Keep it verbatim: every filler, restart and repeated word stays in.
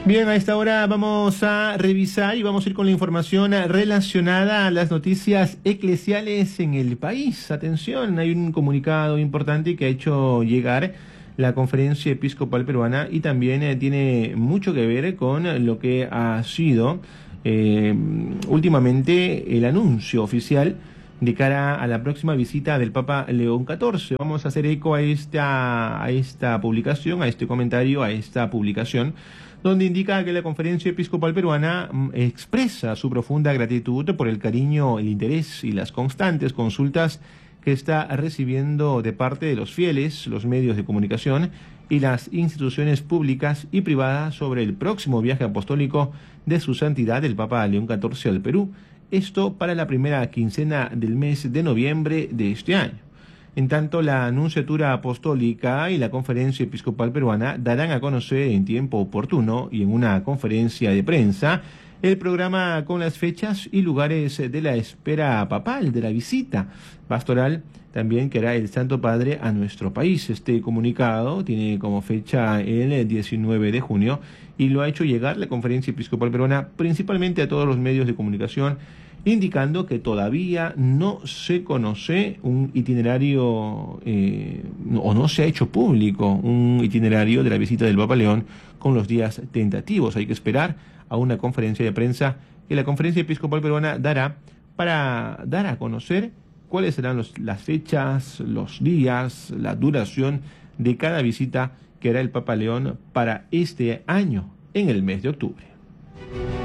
Bien, a esta hora vamos a revisar y vamos a ir con la información relacionada a las noticias eclesiales en el país. Atención, hay un comunicado importante que ha hecho llegar la Conferencia Episcopal Peruana y también eh, tiene mucho que ver con lo que ha sido eh, últimamente el anuncio oficial de cara a la próxima visita del Papa León catorce. Vamos a hacer eco a esta, a esta publicación, a este comentario, a esta publicación, donde indica que la Conferencia Episcopal Peruana mm, expresa su profunda gratitud por el cariño, el interés y las constantes consultas que está recibiendo de parte de los fieles, los medios de comunicación y las instituciones públicas y privadas sobre el próximo viaje apostólico de su santidad el Papa León catorce al Perú. Esto para la primera quincena del mes de noviembre de este año. En tanto, la Nunciatura Apostólica y la Conferencia Episcopal Peruana darán a conocer en tiempo oportuno y en una conferencia de prensa el programa con las fechas y lugares de la espera papal, de la visita pastoral también que hará el Santo Padre a nuestro país. Este comunicado tiene como fecha el diecinueve de junio y lo ha hecho llegar la Conferencia Episcopal Peruana principalmente a todos los medios de comunicación, indicando que todavía no se conoce un itinerario eh, o no se ha hecho público un itinerario de la visita del Papa León con los días tentativos. Hay que esperar a una conferencia de prensa que la Conferencia Episcopal Peruana dará para dar a conocer cuáles serán los, las fechas, los días, la duración de cada visita que hará el Papa León para este año en el mes de octubre.